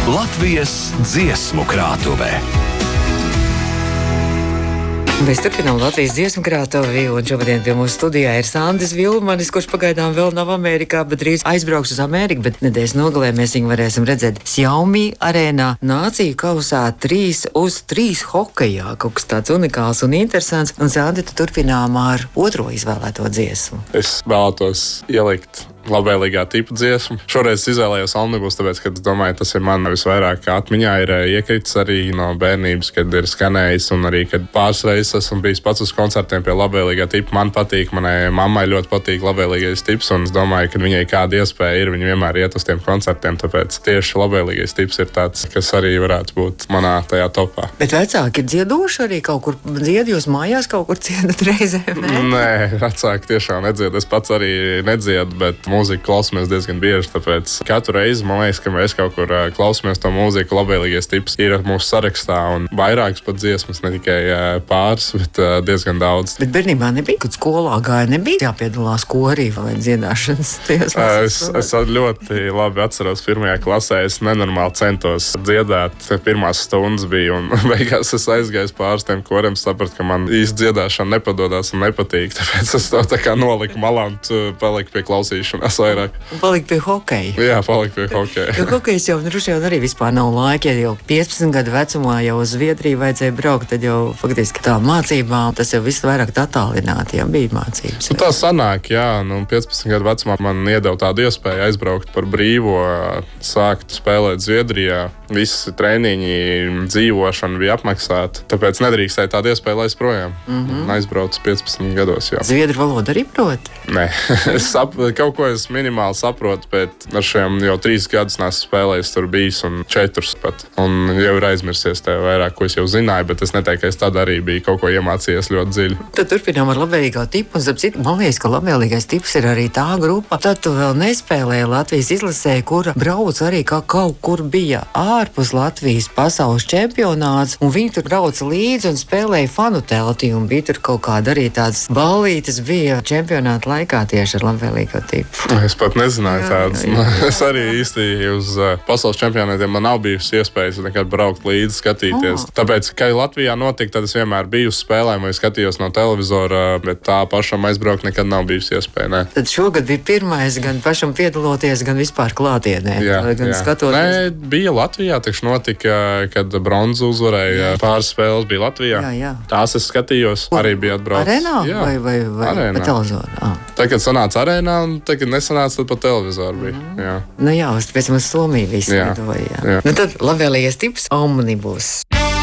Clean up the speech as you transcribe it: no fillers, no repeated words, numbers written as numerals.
Latvijas dziesmu krātuvē. Mēs turpinām Latvijas dziesmu krātuvi, un šodien pie mūsu studijā ir Sandis Vilmanis, kurš pagaidām vēl nav Amerikā, bet drīz aizbrauks uz Ameriku, bet nedēļas nogalē mēs viņu varēsim redzēt Xiaomi arēnā Nāciju kausā 3-3 hokejā, kaut kas tāds unikāls un interesants. Un Sandi, tu turpinām ar otro izvēlēto dziesmu. Es vēlētos ielikt labvēlīgā tipa dziesmu. Šoreiz izvēlējos Omnibus, tāpēc, ka domāju, tas ir man visvairāk atmiņā ir iekritis arī no bērnības, kad ir skanējis, un arī, kad pāris reizes esmu bijis pats uz koncertiem pie labvēlīgā tipa. Man patīk, manai mammai ļoti patīk labvēlīgais tips, un es domāju, ka viņai kāda iespēja ir, viņa vienmēr iet uz tiem koncertiem, tāpēc tieši labvēlīgais tips ir tāds, kas arī varētu būt manā tajā topā. Bet vecāki ir dziedoši arī kaut kur dzied, jūs mājās kaut kur dziedat reizēm, ne? Nē, vecāki tiešām nedzied, es pats arī nedziedu, bet mūziku klausamies diezgan bieži, tāpēc katru reizi man liekas, ka mēs kaut kur klausamies to mūziku. Labvēlīgais tips ir mūsu sarakstā, un vairākas pat dziesmas, ne tikai pāris, bet diezgan daudz. Bet bērnībā nebija, kad skolā gāja, nebija jāpiedalās korī vai dziedāšanas tiesās? Es ļoti labi atceros, pirmajā klasē es nenormāli centos dziedāt. Pirmās stundas bija, un beigās es aizgāju pāris tiem koriem, sapratu, ka man īsti dziedāšana nepadodas un nepatīk, tāpēc es to tā kā noliku malā un paliku pie klausīšanās vairāk. Palika pie hokeja. Jā, palika pie hokeja. Jo hokejs jau droši vien arī vispār nav laika, ja jau 15 gadu vecumā jau uz Zviedriju vajadzēja braukt, tad jau faktiski tā mācībām tas jau viss vairāk attālināti, ja bija mācības. Tā sanāk, jā, 15 gadu vecumā man iedeva tādu iespēju aizbraukt par brīvo, sākt spēlēt Zviedrijā. Visi treniņi, dzīvošana bija apmaksāta, tāpēc nedrīkstēja tādu iespēju laist projām. Aizbraucu 15 gados, jā. Zviedru valodu arī prot? Nē, kaut ko es minimāli saprotu, bet ar šiem jau 3 gadus neesmu spēlējis, tur bijis un 4 pat. Un jau ir aizmirsies tev vairāk, ko es jau zināju, bet es neteiktu, ka es tad arī biju kaut ko iemācījies ļoti dziļi. Tad turpinām ar labvēlīgā tipu, un starp citu, man liekas, ka labvēlīgais tips ir arī tā grupa. Tad tu vēl nespēlēji Latvijas izlasē, kura brauc arī kā kaut kur bija ārpus Latvijas pasaules čempionāts, un viņi tur brauca līdzi un spēlēja fanu telti, un bija tur kaut kāda arī tāds ballītes bija čempionāta laikā tieši ar labvēlīgo tipu. Es pat nezināju tādas. Es arī īsti uz pasaules čempionātiem man nav bijusi iespējas nekad braukt līdzi, skatīties. Tāpēc, kad Latvijā notika, tad es vienmēr biju uz spēlēm vai skatījos no televizora, bet tā pašam aizbraukt nekad nav bijusi iespēja. Ne. Tad šogad bija pirmais gan pašam piedaloties, gan vispār klātienē. Jā. Skatoties. Nē, bija Latvijā, taču notika, kad bronzu uzvarēja. Pāris spēles bija Latvijā. Jā. Tās es skatījos, arī bija atbraucis. Arēnā vai arēnā. Pa televizoru? Tagad sanāca arēnā, un tagad nesanāca, tad pa televizoru bija. Jā. Nu jā, pēc mums Somija viss lidoja. Jā. Nu tad labvēlīgais tips Omnibus.